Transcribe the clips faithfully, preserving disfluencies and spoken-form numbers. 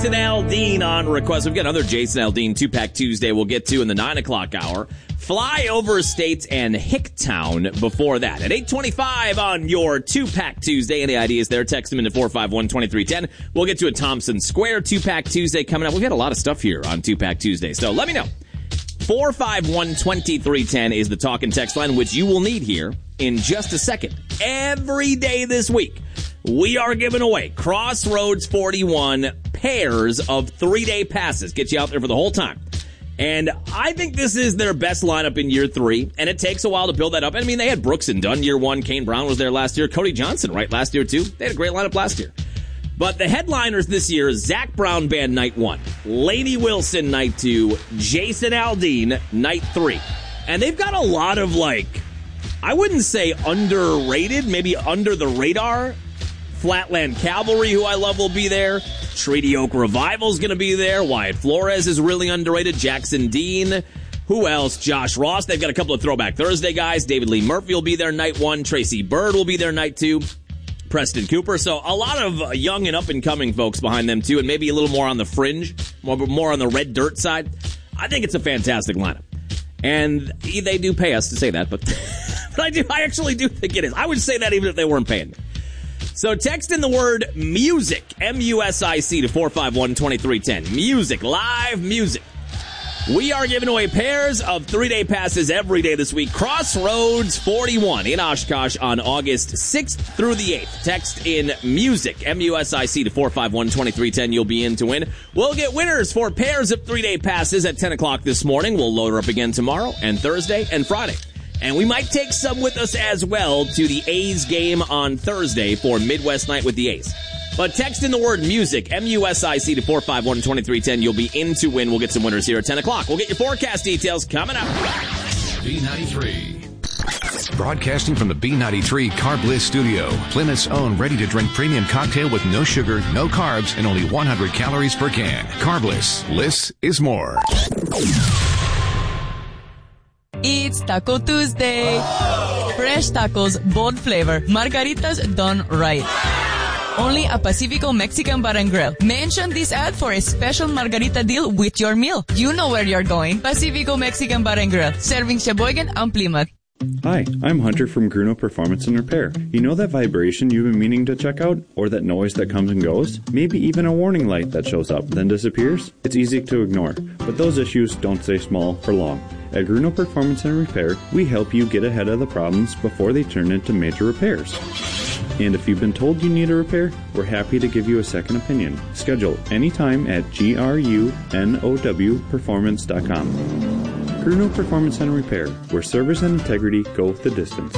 Jason Aldean on request. We've got another Jason Aldean two-pack Tuesday we'll get to in the nine o'clock hour. Flyover States and Hicktown before that. At eight twenty-five on your two-pack Tuesday. Any ideas there? Text them into four five one, two three one zero. We'll get to a Thompson Square two-pack Tuesday coming up. We've got a lot of stuff here on two-pack Tuesday, so let me know. four five one, two three one zero is the talk and text line, which you will need here in just a second. Every day this week, we are giving away Crossroads forty-one pairs of three-day passes. Get you out there for the whole time. And I think this is their best lineup in year three, and it takes a while to build that up. I mean, they had Brooks and Dunn year one. Kane Brown was there last year. Cody Johnson, right, last year, too. They had a great lineup last year. But the headliners this year is Zach Brown Band night one, Lainey Wilson night two, Jason Aldean night three. And they've got a lot of, like, I wouldn't say underrated, maybe under the radar. Flatland Cavalry, who I love, will be there. Treaty Oak Revival's going to be there. Wyatt Flores is really underrated. Jackson Dean. Who else? Josh Ross. They've got a couple of Throwback Thursday guys. David Lee Murphy will be there night one. Tracy Bird will be there night two. Preston Cooper. So a lot of young and up-and-coming folks behind them, too, and maybe a little more on the fringe, more, more on the red dirt side. I think it's a fantastic lineup. And they do pay us to say that, but, but I do. I actually do think it is. I would say that even if they weren't paying me. So text in the word music, M U S I C, to four five one, two three one zero. Music, live music. We are giving away pairs of three-day passes every day this week. Crossroads forty-one in Oshkosh on August sixth through the eighth. Text in music, M U S I C, to four five one, two three one zero. You'll be in to win. We'll get winners for pairs of three-day passes at ten o'clock this morning. We'll load her up again tomorrow and Thursday and Friday. And we might take some with us as well to the A's game on Thursday for Midwest Night with the A's. But text in the word music, M U S I C, to four five one, two three one zero. You'll be in to win. We'll get some winners here at ten o'clock. We'll get your forecast details coming up. B ninety-three. Broadcasting from the B ninety-three Carb Bliss studio. Plymouth's own ready-to-drink premium cocktail with no sugar, no carbs, and only one hundred calories per can. Carb Bliss. Bliss is more. It's Taco Tuesday. Fresh tacos, bold flavor, margaritas done right. Only at Pacifico Mexican Bar and Grill. Mention this ad for a special margarita deal with your meal. You know where you're going. Pacifico Mexican Bar and Grill. Serving Sheboygan and Plymouth. Hi, I'm Hunter from Gruno Performance and Repair. You know that vibration you've been meaning to check out? Or that noise that comes and goes? Maybe even a warning light that shows up, then disappears? It's easy to ignore, but those issues don't stay small for long. At Gruno Performance and Repair, we help you get ahead of the problems before they turn into major repairs. And if you've been told you need a repair, we're happy to give you a second opinion. Schedule anytime at G R U N O W performance dot com. Gruno Performance and Repair, where service and integrity go the distance.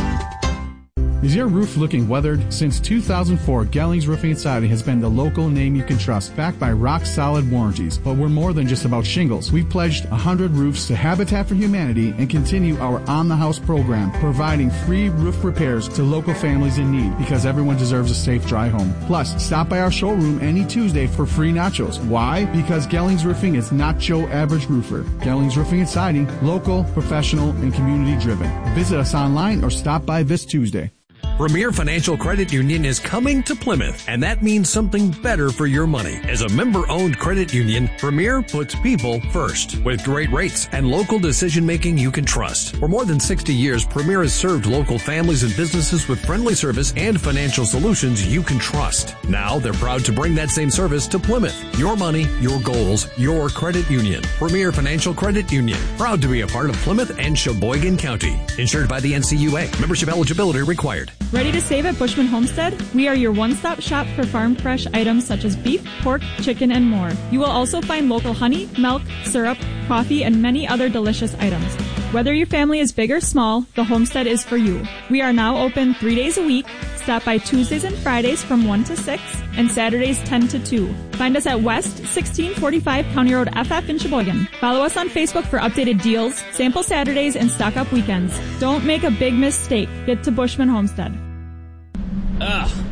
Is your roof looking weathered? Since two thousand four, Gellings Roofing and Siding has been the local name you can trust, backed by rock-solid warranties. But we're more than just about shingles. We've pledged one hundred roofs to Habitat for Humanity and continue our on-the-house program, providing free roof repairs to local families in need, because everyone deserves a safe, dry home. Plus, stop by our showroom any Tuesday for free nachos. Why? Because Gellings Roofing is not your average roofer. Gellings Roofing and Siding, local, professional, and community-driven. Visit us online or stop by this Tuesday. Premier Financial Credit Union is coming to Plymouth, and that means something better for your money. As a member-owned credit union, Premier puts people first, with great rates and local decision-making you can trust. For more than sixty years, Premier has served local families and businesses with friendly service and financial solutions you can trust. Now, they're proud to bring that same service to Plymouth. Your money, your goals, your credit union. Premier Financial Credit Union, proud to be a part of Plymouth and Sheboygan County. Insured by the N C U A. Membership eligibility required. Ready to save at Bushman Homestead? We are your one-stop shop for farmed fresh items such as beef, pork, chicken, and more. You will also find local honey, milk, syrup, coffee, and many other delicious items. Whether your family is big or small, the Homestead is for you. We are now open three days a week. Stop by Tuesdays and Fridays from one to six and Saturdays ten to two. Find us at West sixteen forty-five County Road F F in Sheboygan. Follow us on Facebook for updated deals, sample Saturdays, and stock up weekends. Don't make a big mistake. Get to Bushman Homestead. Ugh.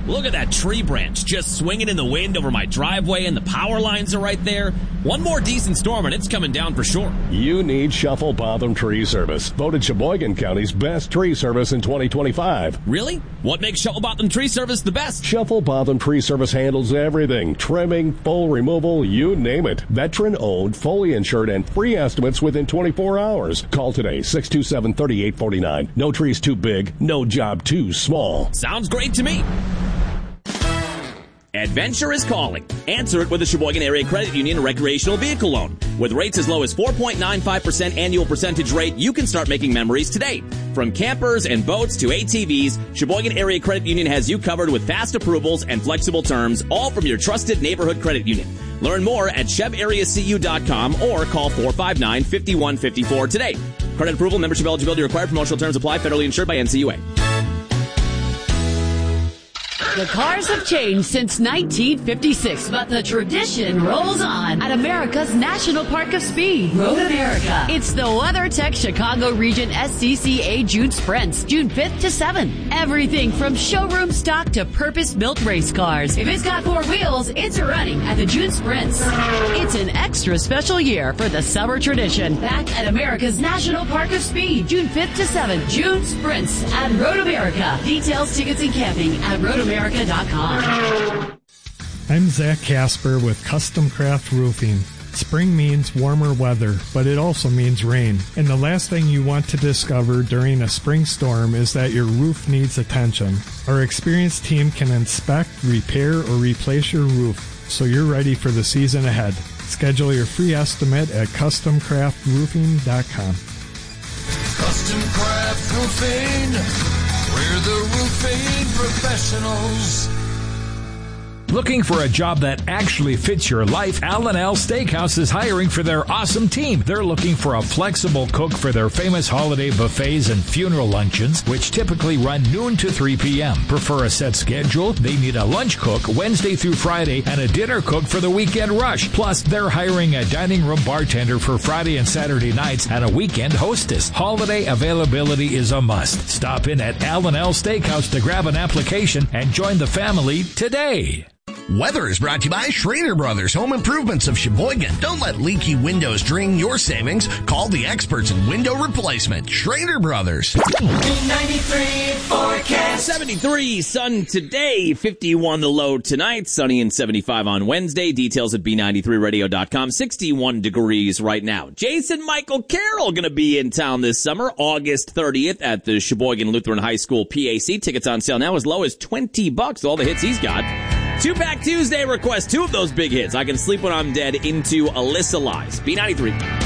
Look at that tree branch just swinging in the wind over my driveway, and the power lines are right there. One more decent storm and it's coming down for sure. You need Shuffle Botham Tree Service. Voted Sheboygan County's best tree service in twenty twenty-five. Really? What makes Shuffle Botham Tree Service the best? Shuffle Botham Tree Service handles everything. Trimming, full removal, you name it. Veteran-owned, fully insured, and free estimates within twenty-four hours. Call today, six two seven, three eight four nine. No tree's too big, no job too small. Sounds great to me. Adventure is calling. Answer it with a Sheboygan Area Credit Union recreational vehicle loan. With rates as low as four point nine five percent annual percentage rate, you can start making memories today. From campers and boats to A T Vs, Sheboygan Area Credit Union has you covered with fast approvals and flexible terms, all from your trusted neighborhood credit union. Learn more at cheb area c u dot com or call four five nine, five one five four today. Credit approval, membership eligibility required, promotional terms apply, federally insured by N C U A. The cars have changed since nineteen fifty-six, but the tradition rolls on at America's National Park of Speed, Road America. It's the WeatherTech Chicago Region S C C A June Sprints, June fifth to seventh. Everything from showroom stock to purpose-built race cars. If it's got four wheels, it's running at the June Sprints. It's an extra special year for the summer tradition. Back at America's National Park of Speed, June fifth to seventh. June Sprints at Road America. Details, tickets, and camping at road america dot com. I'm Zach Casper with Custom Craft Roofing. Spring means warmer weather, but it also means rain. And the last thing you want to discover during a spring storm is that your roof needs attention. Our experienced team can inspect, repair, or replace your roof so you're ready for the season ahead. Schedule your free estimate at custom craft roofing dot com. Custom Craft Roofing, we're the roofing professionals. Looking for a job that actually fits your life? Al and Al Steakhouse is hiring for their awesome team. They're looking for a flexible cook for their famous holiday buffets and funeral luncheons, which typically run noon to three p.m. Prefer a set schedule? They need a lunch cook Wednesday through Friday and a dinner cook for the weekend rush. Plus, they're hiring a dining room bartender for Friday and Saturday nights and a weekend hostess. Holiday availability is a must. Stop in at Al and Al Steakhouse to grab an application and join the family today. Weather is brought to you by Schrader Brothers Home Improvements of Sheboygan. Don't let leaky windows drain your savings. Call the experts in window replacement. Schrader Brothers. ninety-three forecast. seventy-three, sun today, fifty-one the low tonight, sunny and seventy-five on Wednesday. Details at b ninety-three radio dot com. sixty-one degrees right now. Jason Michael Carroll going to be in town this summer, August thirtieth at the Sheboygan Lutheran High School P A C. Tickets on sale now as low as twenty bucks. All the hits he's got. Two-Pack Tuesday request two of those big hits. I Can Sleep When I'm Dead into Alyssa Lies. B ninety-three.